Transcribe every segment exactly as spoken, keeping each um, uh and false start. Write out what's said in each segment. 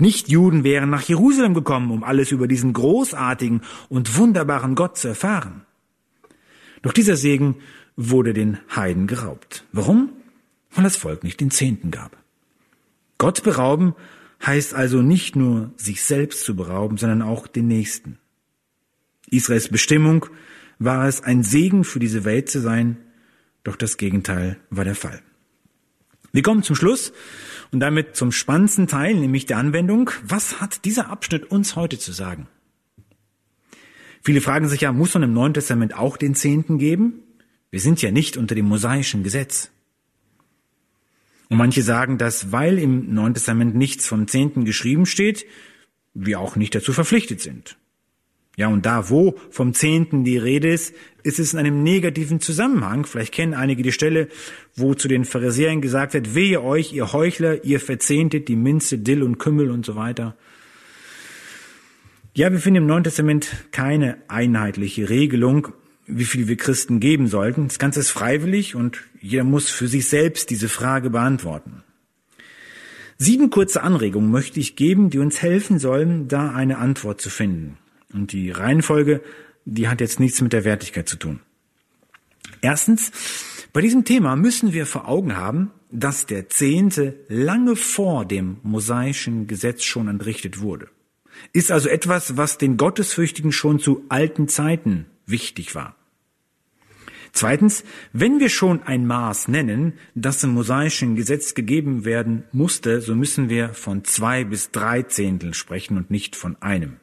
Nichtjuden wären nach Jerusalem gekommen, um alles über diesen großartigen und wunderbaren Gott zu erfahren. Doch dieser Segen wurde den Heiden geraubt. Warum? Weil das Volk nicht den Zehnten gab. Gott berauben heißt also nicht nur, sich selbst zu berauben, sondern auch den Nächsten. Israels Bestimmung war es, ein Segen für diese Welt zu sein, doch das Gegenteil war der Fall. Wir kommen zum Schluss und damit zum spannendsten Teil, nämlich der Anwendung. Was hat dieser Abschnitt uns heute zu sagen? Viele fragen sich ja, muss man im Neuen Testament auch den Zehnten geben? Wir sind ja nicht unter dem mosaischen Gesetz. Und manche sagen, dass, weil im Neuen Testament nichts vom Zehnten geschrieben steht, wir auch nicht dazu verpflichtet sind. Ja, und da, wo vom Zehnten die Rede ist, ist es in einem negativen Zusammenhang. Vielleicht kennen einige die Stelle, wo zu den Pharisäern gesagt wird, wehe euch, ihr Heuchler, ihr verzehntet die Minze, Dill und Kümmel und so weiter. Ja, wir finden im Neuen Testament keine einheitliche Regelung, wie viel wir Christen geben sollten. Das Ganze ist freiwillig und jeder muss für sich selbst diese Frage beantworten. Sieben kurze Anregungen möchte ich geben, die uns helfen sollen, da eine Antwort zu finden. Und die Reihenfolge, die hat jetzt nichts mit der Wertigkeit zu tun. Erstens, bei diesem Thema müssen wir vor Augen haben, dass der Zehnte lange vor dem mosaischen Gesetz schon entrichtet wurde. Ist also etwas, was den Gottesfürchtigen schon zu alten Zeiten wichtig war. Zweitens, wenn wir schon ein Maß nennen, das im mosaischen Gesetz gegeben werden musste, so müssen wir von zwei bis drei Zehntel sprechen und nicht von einem.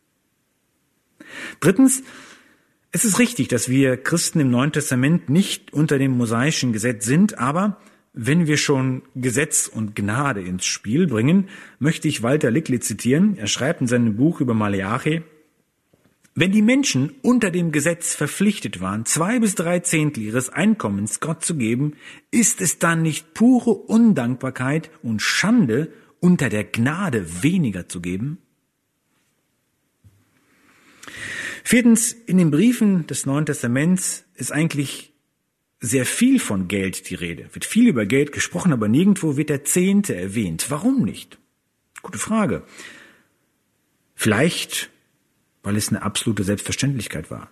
Drittens, es ist richtig, dass wir Christen im Neuen Testament nicht unter dem mosaischen Gesetz sind, aber wenn wir schon Gesetz und Gnade ins Spiel bringen, möchte ich Walter Lickli zitieren. Er schreibt in seinem Buch über Maleachi: Wenn die Menschen unter dem Gesetz verpflichtet waren, zwei bis drei Zehntel ihres Einkommens Gott zu geben, ist es dann nicht pure Undankbarkeit und Schande, unter der Gnade weniger zu geben? Viertens, in den Briefen des Neuen Testaments ist eigentlich sehr viel von Geld die Rede. Wird viel über Geld gesprochen, aber nirgendwo wird der Zehnte erwähnt. Warum nicht? Gute Frage. Vielleicht, weil es eine absolute Selbstverständlichkeit war.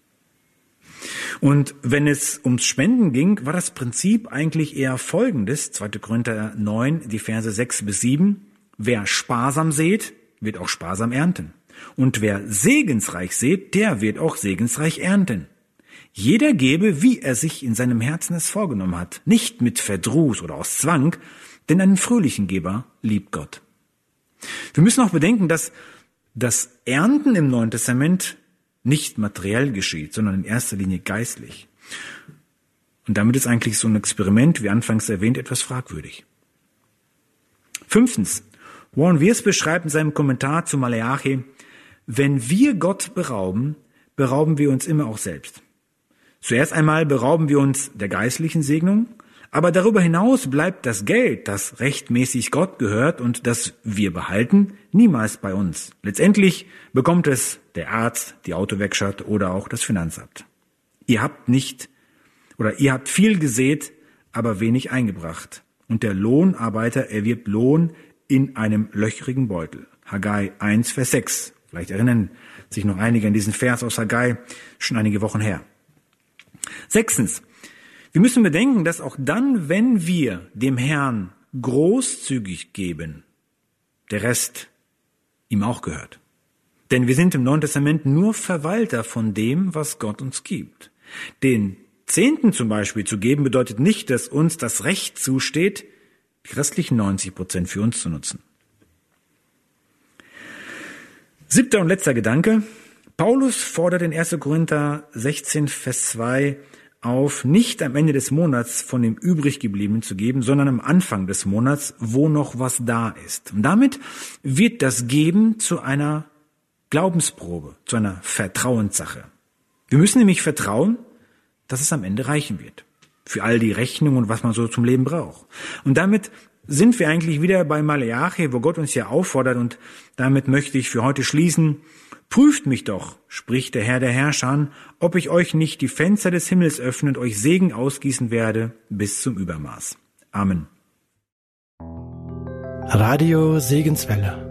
Und wenn es ums Spenden ging, war das Prinzip eigentlich eher folgendes. zweiter Korinther neun, die Verse sechs bis sieben. Wer sparsam sät, wird auch sparsam ernten. Und wer segensreich sät, der wird auch segensreich ernten. Jeder gebe, wie er sich in seinem Herzen es vorgenommen hat, nicht mit Verdruss oder aus Zwang, denn einen fröhlichen Geber liebt Gott. Wir müssen auch bedenken, dass das Ernten im Neuen Testament nicht materiell geschieht, sondern in erster Linie geistlich. Und damit ist eigentlich so ein Experiment, wie anfangs erwähnt, etwas fragwürdig. Fünftens, Warren Wiersbe beschreibt in seinem Kommentar zu Maleachi: Wenn wir Gott berauben, berauben wir uns immer auch selbst. Zuerst einmal berauben wir uns der geistlichen Segnung, aber darüber hinaus bleibt das Geld, das rechtmäßig Gott gehört und das wir behalten, niemals bei uns. Letztendlich bekommt es der Arzt, die Autowerkstatt oder auch das Finanzamt. Ihr habt nicht oder ihr habt viel gesät, aber wenig eingebracht. Und der Lohnarbeiter erwirbt Lohn in einem löchrigen Beutel. Haggai eins, Vers sechs. Vielleicht erinnern sich noch einige an diesen Vers aus Haggai, schon einige Wochen her. Sechstens, wir müssen bedenken, dass auch dann, wenn wir dem Herrn großzügig geben, der Rest ihm auch gehört. Denn wir sind im Neuen Testament nur Verwalter von dem, was Gott uns gibt. Den Zehnten zum Beispiel zu geben, bedeutet nicht, dass uns das Recht zusteht, die restlichen neunzig Prozent für uns zu nutzen. Siebter und letzter Gedanke. Paulus fordert in erster Korinther sechzehn, Vers zwei auf, nicht am Ende des Monats von dem Übriggebliebenen zu geben, sondern am Anfang des Monats, wo noch was da ist. Und damit wird das Geben zu einer Glaubensprobe, zu einer Vertrauenssache. Wir müssen nämlich vertrauen, dass es am Ende reichen wird. Für all die Rechnungen und was man so zum Leben braucht. Und damit sind wir eigentlich wieder bei Maleachi, wo Gott uns ja auffordert, und damit möchte ich für heute schließen. Prüft mich doch, spricht der Herr der Herrscher, ob ich euch nicht die Fenster des Himmels öffne und euch Segen ausgießen werde bis zum Übermaß. Amen. Radio Segenswelle.